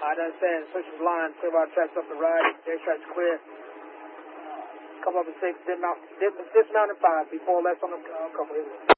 I understand. Switch the line, clear our tracks up the right. Their tracks clear. Come up and 6, dismount in 5, before left on the couple.